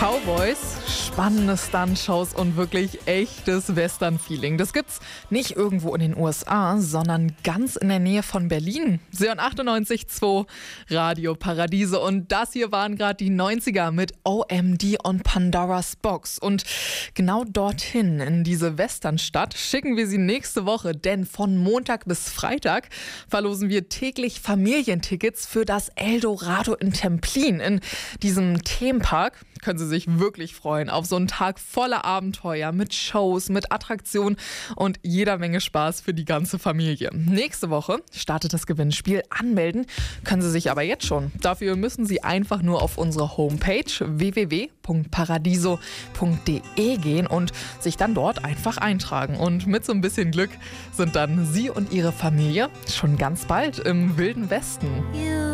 Cowboys, spannende Stuntshows und wirklich echtes Western-Feeling. Das gibt's nicht irgendwo in den USA, sondern ganz in der Nähe von Berlin. Sie hören 98.2 Radio Paradiese und das hier waren gerade die 90er mit OMD und Pandora's Box. Und genau dorthin, in diese Westernstadt, schicken wir Sie nächste Woche, denn von Montag bis Freitag verlosen wir täglich Familientickets für das Eldorado in Templin. In diesem Themenpark können Sie sich wirklich freuen auf so einen Tag voller Abenteuer mit Shows, mit Attraktionen und jeder Menge Spaß für die ganze Familie. Nächste Woche startet das Gewinnspiel. Anmelden können Sie sich aber jetzt schon. Dafür müssen Sie einfach nur auf unsere Homepage www.paradiso.de gehen und sich dann dort einfach eintragen. Und mit so ein bisschen Glück sind dann Sie und Ihre Familie schon ganz bald im Wilden Westen.